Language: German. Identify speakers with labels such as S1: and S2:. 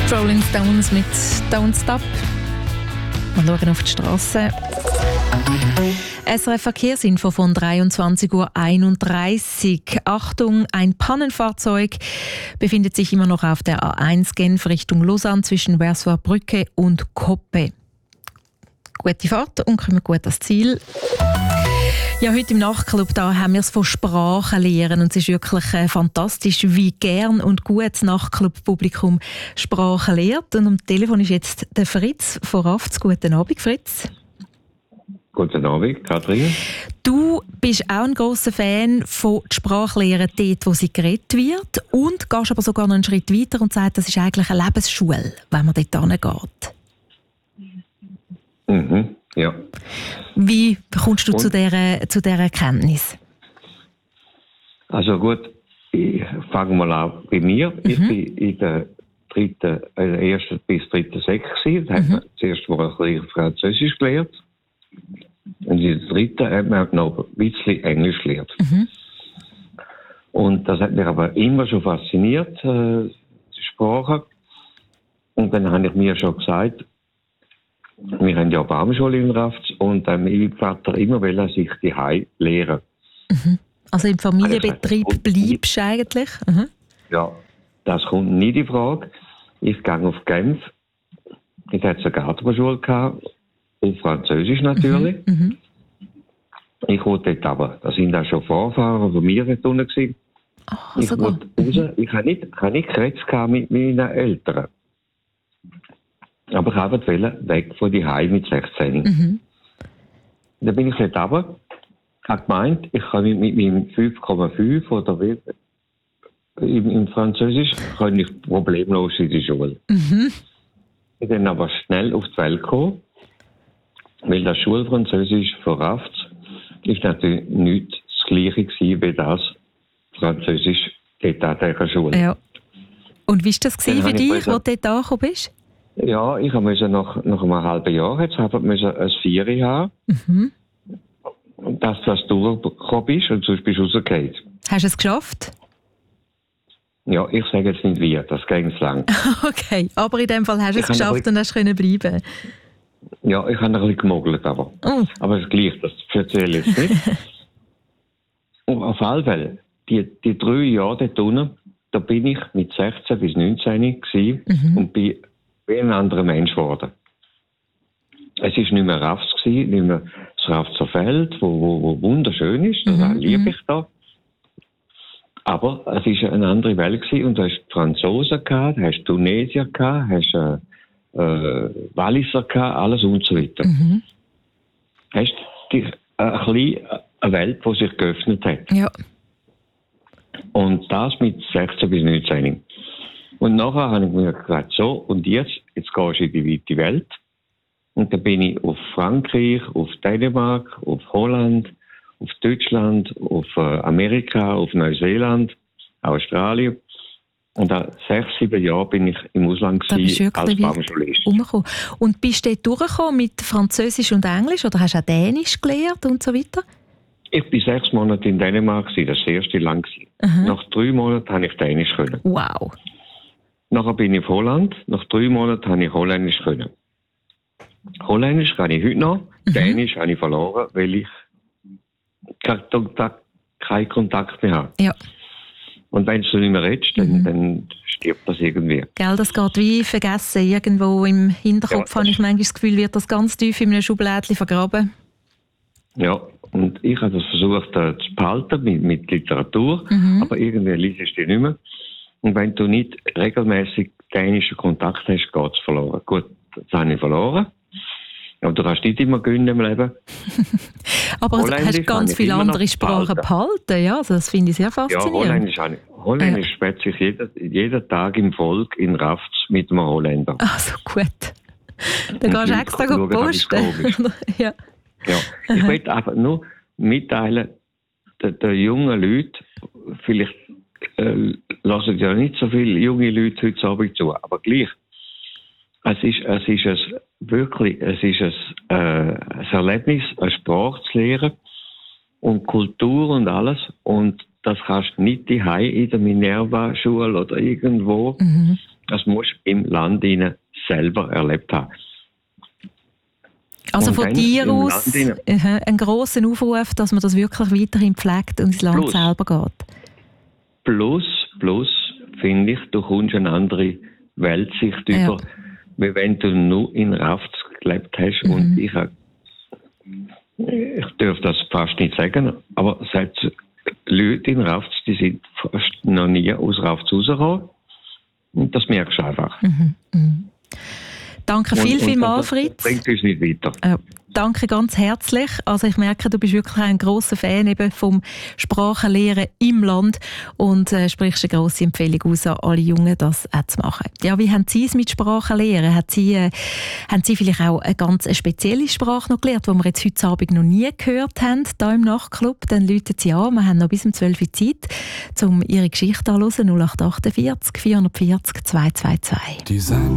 S1: Rolling Stones mit Don't Stop. Wir schauen auf die Straße. SRF Verkehrsinfo von 23:31 Uhr. Achtung, ein Pannenfahrzeug befindet sich immer noch auf der A1 Genf Richtung Lausanne zwischen Versoix Brücke und Koppe. Gute Fahrt und kommen gut ans Ziel. Ja, heute im Nachtclub da haben wir es von Sprachen lernen und es ist wirklich fantastisch, wie gern und gut das Nachtclub-Publikum Sprachen lehrt. Und am Telefon ist jetzt der Fritz von Rafts. Guten Abend, Fritz.
S2: Guten Abend, Kathrin.
S1: Du bist auch ein grosser Fan von Sprachlehre dort, wo sie geredet wird und gehst aber sogar noch einen Schritt weiter und sagst, das ist eigentlich eine Lebensschule, wenn man dort hingeht.
S2: Mhm, ja.
S1: Wie kommst du zu dieser Erkenntnis?
S2: Also gut, ich fange mal an bei mir. Ich bin in der ersten bis dritten Sek gewesen. Da hat man zuerst mal ein bisschen Französisch gelernt. Und in der dritten hat man noch ein bisschen Englisch gelernt. Und das hat mich aber immer schon fasziniert, die Sprache. Und dann habe ich mir schon gesagt, wir haben ja eine Baumschule in Rafts und mein Vater immer wollte sich die Hause lehren.
S1: Also im Familienbetrieb bleibst du eigentlich?
S2: Ja, das kommt nicht in Frage. Ich gehe auf Genf. Ich hatte eine Gartenschule gehabt, auf Französisch natürlich. Ich wollte dort aber, da sind auch schon Vorfahren von mir dort unten gewesen. Ich wollte raus. Ich habe nicht geredet mit meinen Eltern. Aber ich wollte weg von die Hause mit 16. Dann bin ich dort runter, habe gemeint, ich kann mit meinem 5,5 oder wie, im Französisch kann ich problemlos in die Schule. Ich bin dann aber schnell auf die Welt gekommen, weil das Schulfranzösisch von Rafts ist natürlich nicht das Gleiche gewesen wie das Französisch dort an dieser Schule. Ja.
S1: Und wie war das für dich, als du dort angekommen bist?
S2: Ja, ich musste nach einem halben Jahr jetzt ein 4 haben. Dass das durchgekommen bist und sonst bist du rausgefallen.
S1: Hast du es geschafft?
S2: Ja, ich sage jetzt nicht wie, das ging zu lang.
S1: Okay, aber in dem Fall hast du es geschafft und hast können bleiben.
S2: Ja, ich habe ein bisschen gemogelt, aber es gleich, das erzähle ich jetzt nicht. Und auf alle Fälle, die 3 Jahre dort unten, da bin ich mit 16 bis 19 gewesen und bin wie ein anderer Mensch geworden. Es war nicht mehr Rafts gewesen, nicht mehr das Raftser Feld, wo wunderschön ist, das liebe ich da. Aber es war eine andere Welt gewesen und du hast Franzosen gehabt, du hast Tunesier gehabt, hast Walliser gehabt, alles und so weiter. Hast eine Welt, die sich geöffnet hat. Ja. Und das mit 16 bis 19. Und nachher habe ich mir gesagt, so, und jetzt gehst du in die weite Welt. Und dann bin ich auf Frankreich, auf Dänemark, auf Holland, auf Deutschland, auf Amerika, auf Neuseeland, Australien. Und nach 6-7 Jahren bin ich im Ausland als Baumschulist.
S1: Und bist du dort durchgekommen mit Französisch und Englisch oder hast du auch Dänisch gelernt und so weiter?
S2: Ich war 6 Monate in Dänemark, das war das erste Land. Nach 3 Monaten konnte ich Dänisch können.
S1: Wow.
S2: Nachher bin ich auf Holland. Nach 3 Monaten konnte ich Holländisch können. Holländisch kann ich heute noch. Dänisch habe ich verloren, weil ich keinen Kontakt mehr habe. Ja. Und wenn du nicht mehr redest, dann stirbt das irgendwie.
S1: Gell, das geht wie vergessen. Irgendwo im Hinterkopf habe ich manchmal das Gefühl, wird das ganz tief in einem Schublädchen vergraben.
S2: Ja, und ich habe das versucht zu behalten mit Literatur, aber irgendwie liest du die nicht mehr. Und wenn du nicht regelmäßig dänischen Kontakt hast, geht es verloren. Gut, das habe ich verloren. Aber du kannst nicht immer gewinnen im Leben.
S1: Aber du hast ganz viele andere Sprachen behalten. Ja, also das finde ich sehr faszinierend.
S2: Ja, Holländisch spricht sich jeden Tag im Volk in Rafts mit einem Holländer.
S1: Ach so, gut. Dann gehst du extra posten.
S2: Ja, ich möchte einfach nur mitteilen, den jungen Leuten, vielleicht lassen ja nicht so viele junge Leute heute Abend zu, aber gleich, es ist ein Erlebnis, eine Sprache zu lernen und Kultur und alles, und das kannst du nicht daheim in der Minerva-Schule oder irgendwo Das musst du im Land selber erlebt haben.
S1: Also von dir aus einen grossen Aufruf, dass man das wirklich weiterhin pflegt und ins Land selber geht.
S2: Plus, finde ich, du kommst eine andere Weltsicht über, wie wenn du nur in Rafts gelebt hast. Und ich darf das fast nicht sagen, aber es hat Leute in Rafts, die sind fast noch nie aus Rafts rausgekommen. Und das merkst du einfach.
S1: Danke vielmals, Fritz.
S2: Das bringt uns nicht weiter.
S1: Danke ganz herzlich. Also ich merke, du bist wirklich ein grosser Fan eben vom Sprachenlehren im Land und sprichst eine grosse Empfehlung aus an alle Jungen, das auch zu machen. Ja, wie haben Sie es mit Sprachenlehren? Haben Sie vielleicht auch eine ganz spezielle Sprache noch gelernt, die wir jetzt heute Abend noch nie gehört haben, hier im Nachtclub? Dann rufen Sie an. Wir haben noch bis um 12 Uhr Zeit, um Ihre Geschichte anzuhören. 0848 440 222.